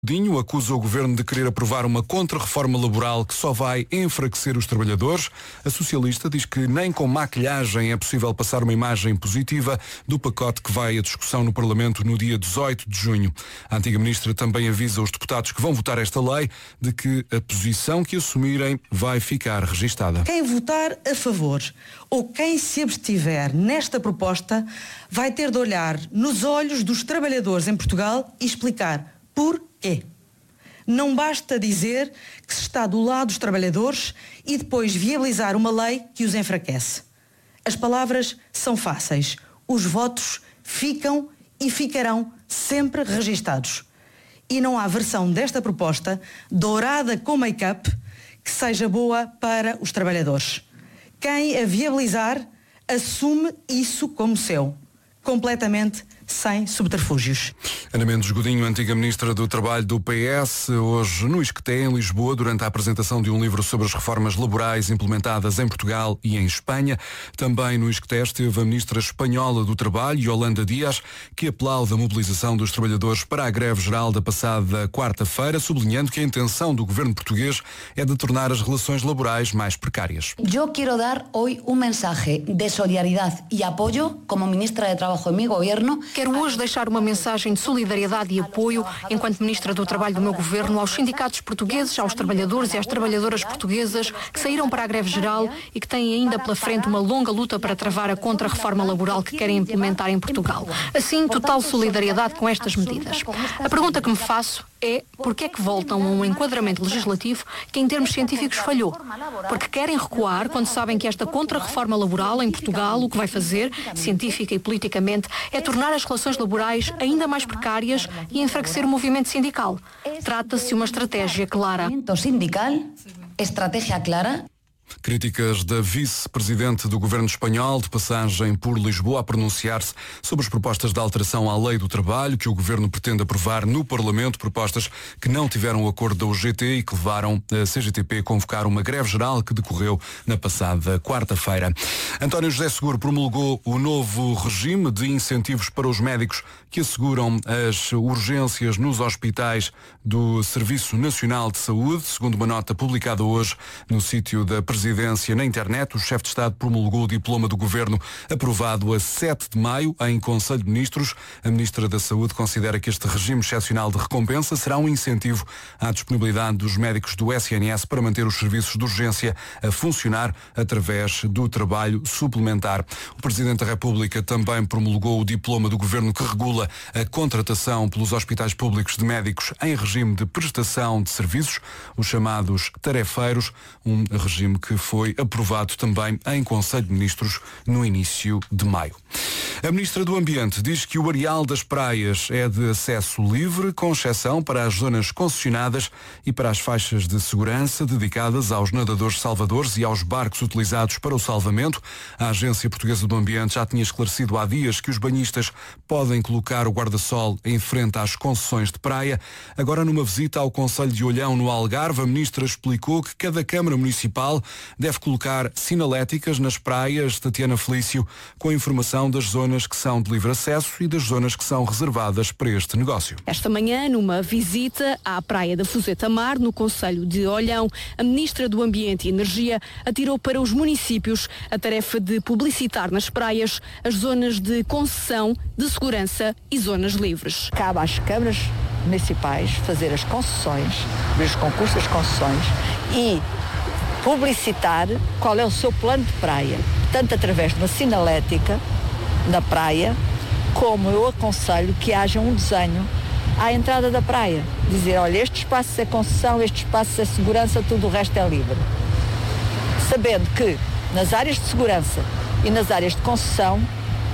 Dinho acusa o governo de querer aprovar uma contra-reforma laboral que só vai enfraquecer os trabalhadores. A socialista diz que nem com maquilhagem é possível passar uma imagem positiva do pacote que vai à discussão no Parlamento no dia 18 de junho. A antiga ministra também avisa os deputados que vão votar esta lei de que a posição que assumirem vai ficar registada. Quem votar a favor ou quem se abstiver nesta proposta vai ter de olhar nos olhos dos trabalhadores em Portugal e explicar porquê. Não basta dizer que se está do lado dos trabalhadores e depois viabilizar uma lei que os enfraquece. As palavras são fáceis. Os votos ficam e ficarão sempre registados. E não há versão desta proposta, dourada com make-up, que seja boa para os trabalhadores. Quem a viabilizar assume isso como seu, completamente sem subterfúgios. Ana Mendes Godinho, antiga ministra do Trabalho do PS, hoje no Isqueté, em Lisboa, durante a apresentação de um livro sobre as reformas laborais implementadas em Portugal e em Espanha. Também no Isqueté esteve a ministra espanhola do Trabalho, Yolanda Díaz, que aplaude a mobilização dos trabalhadores para a greve geral da passada quarta-feira, sublinhando que a intenção do governo português é de tornar as relações laborais mais precárias. Eu quero dar hoje um mensaje de solidariedade e apoio como ministra de Trabalho em meu governo. Quero hoje deixar uma mensagem de solidariedade e apoio, enquanto Ministra do Trabalho do meu governo, aos sindicatos portugueses, aos trabalhadores e às trabalhadoras portuguesas que saíram para a greve geral e que têm ainda pela frente uma longa luta para travar a contra-reforma laboral que querem implementar em Portugal. Assim, total solidariedade com estas medidas. A pergunta que me faço é porque é que voltam a um enquadramento legislativo que em termos científicos falhou? Porque querem recuar quando sabem que esta contra-reforma laboral em Portugal o que vai fazer, científica e politicamente, é tornar as relações laborais ainda mais precárias e enfraquecer o movimento sindical. Trata-se de uma estratégia clara. Sindical, estratégia clara. Críticas da vice-presidente do governo espanhol, de passagem por Lisboa, a pronunciar-se sobre as propostas de alteração à lei do trabalho que o governo pretende aprovar no Parlamento, propostas que não tiveram o acordo da UGT e que levaram a CGTP a convocar uma greve geral que decorreu na passada quarta-feira. António José Seguro promulgou o novo regime de incentivos para os médicos que asseguram as urgências nos hospitais do Serviço Nacional de Saúde. Segundo uma nota publicada hoje no sítio da Presidência na internet, o chefe de Estado promulgou o diploma do Governo aprovado a 7 de maio em Conselho de Ministros. A Ministra da Saúde considera que este regime excepcional de recompensa será um incentivo à disponibilidade dos médicos do SNS para manter os serviços de urgência a funcionar através do trabalho suplementar. O Presidente da República também promulgou o diploma do Governo que regula a contratação pelos hospitais públicos de médicos em regime de prestação de serviços, os chamados tarefeiros, um regime que foi aprovado também em Conselho de Ministros no início de maio. A Ministra do Ambiente diz que o areal das praias é de acesso livre, com exceção para as zonas concessionadas e para as faixas de segurança dedicadas aos nadadores salvadores e aos barcos utilizados para o salvamento. A Agência Portuguesa do Ambiente já tinha esclarecido há dias que os banhistas podem colocar o guarda-sol em frente às concessões de praia. Agora, numa visita ao Concelho de Olhão, no Algarve, a Ministra explicou que cada Câmara Municipal deve colocar sinaléticas nas praias. Tatiana Felício, com a informação das zonas que são de livre acesso e das zonas que são reservadas para este negócio. Esta manhã, numa visita à praia da Fuzeta Mar, no Concelho de Olhão, a Ministra do Ambiente e Energia atirou para os municípios a tarefa de publicitar nas praias as zonas de concessão, de segurança e zonas livres. Cabe às câmaras municipais fazer as concessões, os concursos das concessões e publicitar qual é o seu plano de praia, tanto através de uma sinalética na praia, como eu aconselho que haja um desenho à entrada da praia. Dizer, olha, este espaço é concessão, este espaço é segurança, tudo o resto é livre. Sabendo que nas áreas de segurança e nas áreas de concessão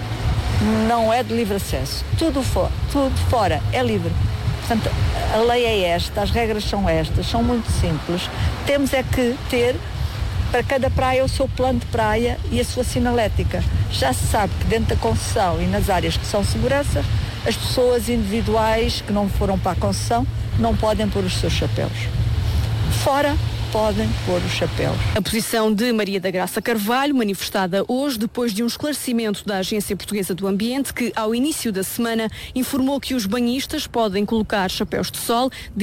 não é de livre acesso. Tudo fora é livre. Portanto, a lei é esta, as regras são estas, são muito simples. Temos é que ter para cada praia o seu plano de praia e a sua sinalética. Já se sabe que dentro da concessão e nas áreas que são segurança, as pessoas individuais que não foram para a concessão não podem pôr os seus chapéus. Fora, podem pôr os chapéus. A posição de Maria da Graça Carvalho, manifestada hoje depois de um esclarecimento da Agência Portuguesa do Ambiente, que ao início da semana informou que os banhistas podem colocar chapéus de sol